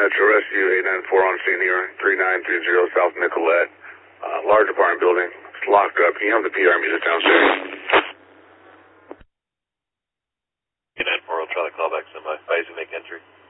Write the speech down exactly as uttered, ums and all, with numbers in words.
Metro Rescue, eight nine four on scene here, three nine three zero South Nicollet. Uh, large apartment building. It's locked up. Can you have the P R meet us downstairs? eight nine four, I'll try to call back somebody. Phase and make entry.